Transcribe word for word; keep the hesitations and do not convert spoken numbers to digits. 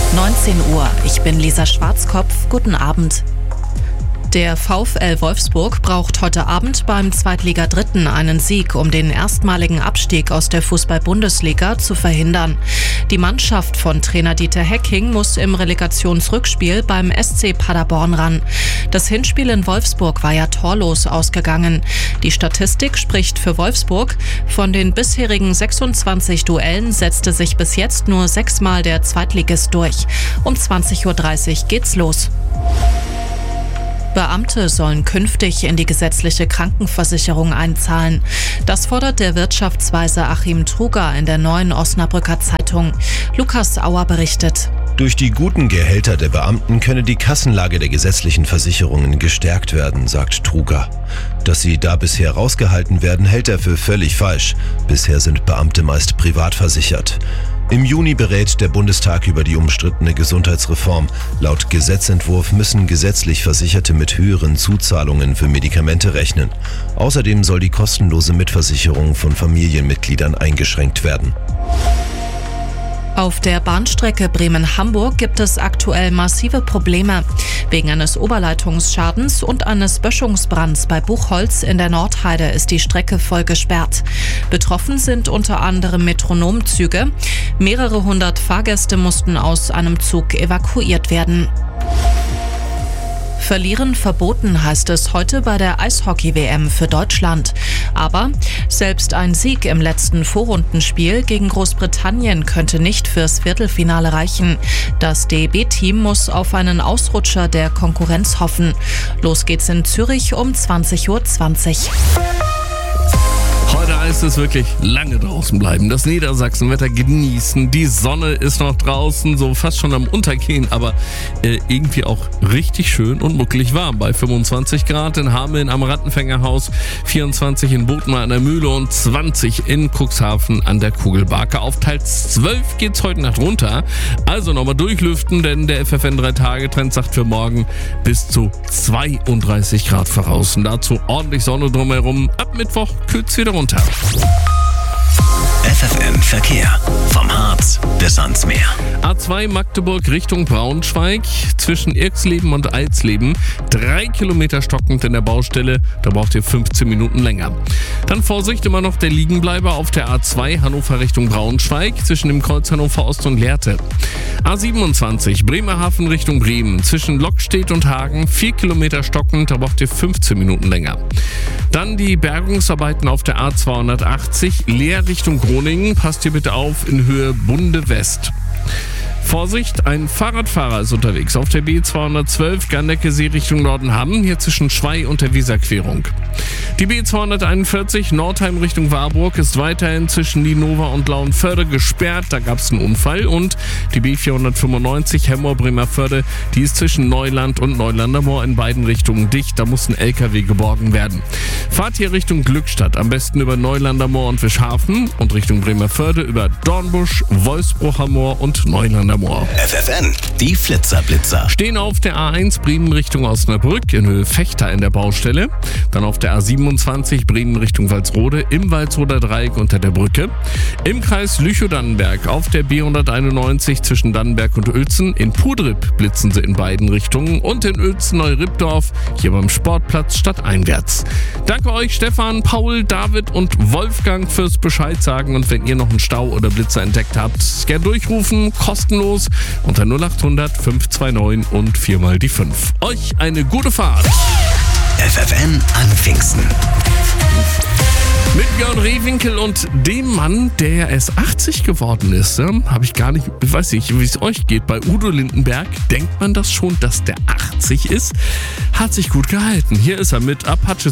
neunzehn Uhr, ich bin Lisa Schwarzkopf, guten Abend. Der VfL Wolfsburg braucht heute Abend beim Zweitliga-Dritten einen Sieg, um den erstmaligen Abstieg aus der Fußball-Bundesliga zu verhindern. Die Mannschaft von Trainer Dieter Hecking muss im Relegationsrückspiel beim S C Paderborn ran. Das Hinspiel in Wolfsburg war ja torlos ausgegangen. Die Statistik spricht für Wolfsburg. Von den bisherigen sechsundzwanzig Duellen setzte sich bis jetzt nur sechsmal der Zweitligist durch. Um zwanzig Uhr dreißig geht's los. Beamte sollen künftig in die gesetzliche Krankenversicherung einzahlen. Das fordert der Wirtschaftsweise Achim Truger in der Neuen Osnabrücker Zeitung. Lukas Auer berichtet. Durch die guten Gehälter der Beamten könne die Kassenlage der gesetzlichen Versicherungen gestärkt werden, sagt Truger. Dass sie da bisher rausgehalten werden, hält er für völlig falsch. Bisher sind Beamte meist privat versichert. Im Juni berät der Bundestag über die umstrittene Gesundheitsreform. Laut Gesetzentwurf müssen gesetzlich Versicherte mit höheren Zuzahlungen für Medikamente rechnen. Außerdem soll die kostenlose Mitversicherung von Familienmitgliedern eingeschränkt werden. Auf der Bahnstrecke Bremen-Hamburg gibt es aktuell massive Probleme. Wegen eines Oberleitungsschadens und eines Böschungsbrands bei Buchholz in der Nordheide ist die Strecke voll gesperrt. Betroffen sind unter anderem Metronomzüge. Mehrere hundert Fahrgäste mussten aus einem Zug evakuiert werden. Verlieren verboten, heißt es heute bei der Eishockey-W M für Deutschland. Aber selbst ein Sieg im letzten Vorrundenspiel gegen Großbritannien könnte nicht fürs Viertelfinale reichen. Das D E B-Team muss auf einen Ausrutscher der Konkurrenz hoffen. Los geht's in Zürich um zwanzig Uhr zwanzig. Heute heißt es wirklich lange draußen bleiben, das Niedersachsenwetter genießen. Die Sonne ist noch draußen, so fast schon am Untergehen, aber äh, irgendwie auch richtig schön und muckelig warm. Bei fünfundzwanzig Grad in Hameln am Rattenfängerhaus, vierundzwanzig in Bothmar an der Mühle und zwanzig in Cuxhaven an der Kugelbarke. Auf teils zwölf geht's heute Nacht runter. Also nochmal durchlüften, denn der F F N drei Tage Trend sagt für morgen bis zu zweiunddreißig Grad voraus. Und dazu ordentlich Sonne drumherum. Ab Mittwoch kühlt's wieder runter. F F N Verkehr. Vom Harz bis ans Meer. A zwei Magdeburg Richtung Braunschweig, zwischen Irxleben und Alsleben. Drei Kilometer stockend in der Baustelle, da braucht ihr fünfzehn Minuten länger. Dann Vorsicht, immer noch der Liegenbleiber auf der A zwei Hannover Richtung Braunschweig, zwischen dem Kreuz Hannover Ost und Lehrte. A siebenundzwanzig Bremerhaven Richtung Bremen, zwischen Lockstedt und Hagen. Vier Kilometer stockend, da braucht ihr fünfzehn Minuten länger. Dann die Bergungsarbeiten auf der A zweihundertachtzig, Leer Richtung Groningen. Passt hier bitte auf in Höhe Bunde West. Vorsicht, ein Fahrradfahrer ist unterwegs auf der B zweihundertzwölf Garnecke-See Richtung Nordenham, hier zwischen Schwei und der Weserquerung. Die B zweihunderteinundvierzig Nordheim Richtung Warburg ist weiterhin zwischen Linova und Lauenförde gesperrt, da gab es einen Unfall. Und die B vierhundertfünfundneunzig Hemmoor-Bremerförde, die ist zwischen Neuland und Neulandermoor in beiden Richtungen dicht, da muss ein L K W geborgen werden. Fahrt hier Richtung Glückstadt, am besten über Neulandermoor und Wischhafen und Richtung Bremerförde über Dornbusch, Wolfsbrucher Moor und Neulandermoor. F F N, die Flitzerblitzer. Stehen auf der A eins Bremen Richtung Osnabrück in Höhe Fechter in der Baustelle. Dann auf der A siebenundzwanzig Bremen Richtung Walsrode im Walsroder Dreieck unter der Brücke. Im Kreis Lüchow-Dannenberg auf der B hunderteinundneunzig zwischen Dannenberg und Uelzen. In Pudrip blitzen sie in beiden Richtungen. Und in Uelzen-Neu-Rippdorf hier beim Sportplatz stadteinwärts. Danke euch Stefan, Paul, David und Wolfgang fürs Bescheid sagen. Und wenn ihr noch einen Stau oder Blitzer entdeckt habt, gern durchrufen, kostenlos unter null acht hundert fünf zwei neun und viermal die fünf. Euch eine gute Fahrt. F F N an Pfingsten. Mit Björn Rehwinkel und dem Mann, der ja erst achtzig geworden ist, ja, habe ich gar nicht, ich weiß nicht, wie es euch geht. Bei Udo Lindenberg denkt man das schon, dass der achtzig ist. Hat sich gut gehalten. Hier ist er mit Apache